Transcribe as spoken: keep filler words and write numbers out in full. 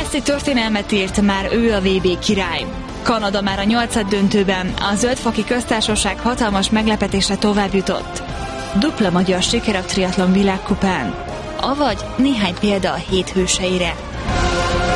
Messi történelmet írt, már ő a vé bé király. Kanada már a nyolcaddöntőben, a Zöldfoki Köztársaság hatalmas meglepetésre tovább jutott. Dupla magyar siker a triatlon világkupán. Avagy néhány példa a hét hőseire.